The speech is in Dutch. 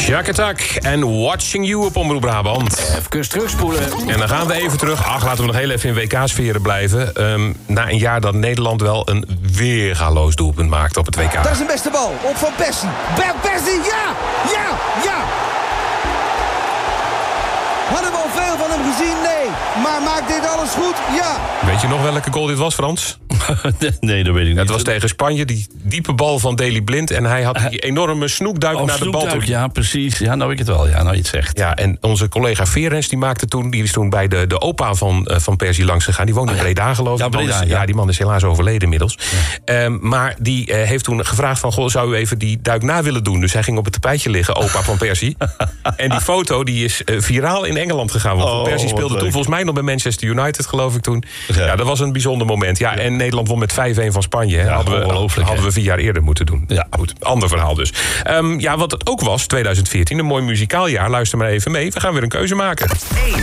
Shack Attack en Watching You op Omroep Brabant. Even terugspoelen. En dan gaan we even terug. Laten we nog heel even in WK-sferen blijven. Na een jaar dat Nederland wel een weergaloos doelpunt maakte op het WK. Dat is een beste bal. Op Van Persie. Persie, ja! Ja! Ja! Hadden we al veel van hem gezien? Nee. Maar maakt dit alles goed? Ja. Weet je nog welke goal dit was, Frans? Nee, dat weet ik niet. Het was tegen Spanje, die diepe bal van Daley Blind. En hij had die enorme snoekduik naar de bal toe. Ja, precies. Ja, nou weet ik het wel. Ja, nou je het zegt. Ja, en onze collega Veerens, die is toen bij de opa van Persie langs gegaan. Die woont in Breda, geloof ik. Ja, Breda, ja, die man is helaas overleden inmiddels. Ja. Maar die heeft toen gevraagd van... Goh, zou u even die duik na willen doen? Dus hij ging op het tapijtje liggen, opa van Persie. En die foto die is viraal in Engeland gegaan. Want Van Persie speelde toen volgens mij nog bij Manchester United, geloof ik toen. Ja, dat was een bijzonder moment. Ja, en Nederland won met 5-1 van Spanje. Ja, hadden we 4 jaar eerder moeten doen. Ja, goed. Ander verhaal dus. Wat het ook was, 2014, een mooi muzikaal jaar. Luister maar even mee. We gaan weer een keuze maken.